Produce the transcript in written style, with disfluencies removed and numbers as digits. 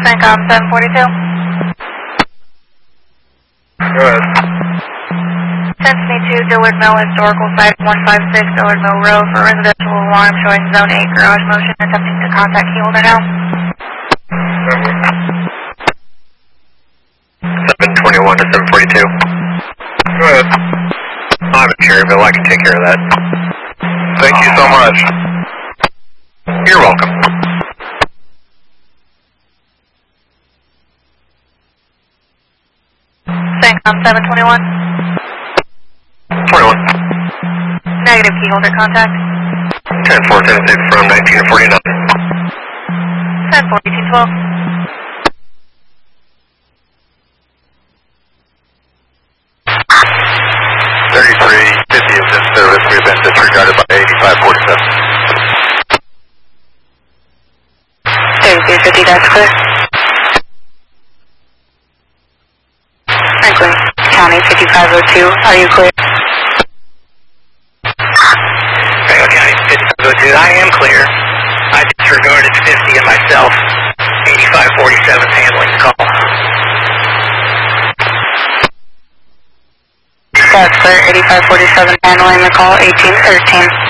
CENTCOM 742. Go ahead. Sends me to Dillard Mill Historical Site 156 Dillard Mill Road for residential alarm showing zone 8 garage motion, attempting to contact key holder now. 721 to 742. Go ahead. I'm in Cherryville, I can take care of that. Thank you so much. You're welcome. CENTCOM 721. 21. Negative key holder contact. 10410 from 1949. 104212. $33.50 is in service. We've been disregarded by 8547. 3350, that's clear. Franklin County 5502, are you clear? Franklin County 5502, I am clear. I disregarded 50 and myself. 8547 handling the call. That's clear, 8547 handling the call, 1813.